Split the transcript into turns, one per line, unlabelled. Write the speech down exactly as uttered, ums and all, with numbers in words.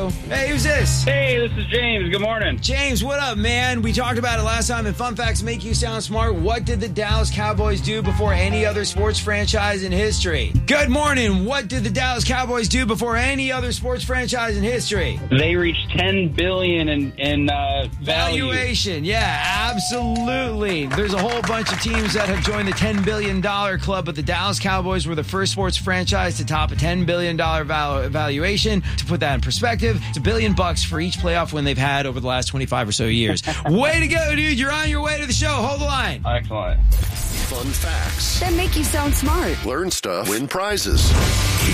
Hey, who's this?
Hey, this is James. Good morning.
James, what up, man? We talked about it last time in Fun Facts Make You Sound Smart. What did the Dallas Cowboys do before any other sports franchise in history? Good morning. What did the Dallas Cowboys do before any other sports franchise in history?
They reached ten billion dollars in, in uh, value.
Valuation. Yeah, absolutely. There's a whole bunch of teams that have joined the ten billion dollars club, but the Dallas Cowboys were the first sports franchise to top a ten billion dollars val- valuation. To put that in perspective, it's a billion bucks for each playoff win they've had over the last twenty-five or so years. Way to go, dude. You're on your way to the show. Hold the line.
Excellent.
Fun facts
That make you sound smart.
Learn stuff. Win prizes.